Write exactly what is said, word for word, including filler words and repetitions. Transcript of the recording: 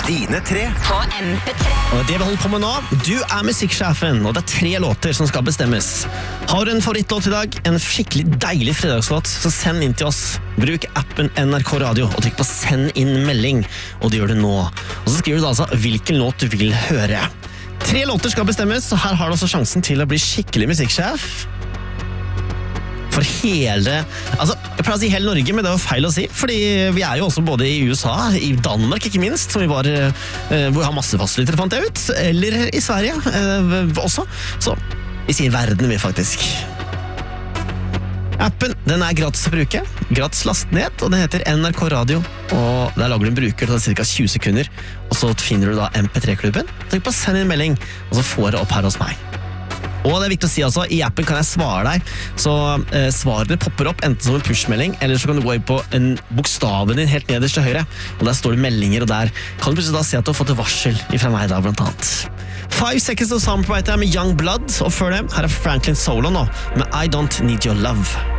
Dine tre På M P tre. Og det vi holder på med nå, du er musikksjefen, og det er tre låter som skal bestemmes. Har du en favorittlåt i dag, en skikkelig deilig fredagslåt, så send inn til oss. Bruk appen N R K Radio og trykk på send inn melding, og det gjør du nå. Og så skriver du da altså hvilken låt du vil høre. Tre låter skal bestemmes, så her har du også sjansen til å bli skikkelig musikksjef. For hele, altså jeg pleier å si hele Norge, men det var feil å si, fordi vi er jo også både i U S A, i Danmark ikke minst, som vi var, eh, hvor vi har masse fasiliteter, fant jeg ut, eller i Sverige eh, også, så vi sier verden vi faktisk. Appen, den er gratis å bruke, gratis last ned, og den heter N R K Radio, og der lager du en bruker til cirka tjue sekunder, og så finner du da M P tre-klubben, trykk på send en melding, og så får det opp her hos meg. Og det er viktig å si altså, i appen kan jeg svare deg, så eh, svarene popper opp enten som en push-melding, eller så kan du gå inn på en bokstaven din helt nederst til høyre, og der står det meldinger, og der kan du plutselig da se at du har fått et varsel fra meg da, blant annet. Five Seconds of Summer på vei til med Young Blood, og før det, her er Franklin Solo nå, med I Don't Need Your Love.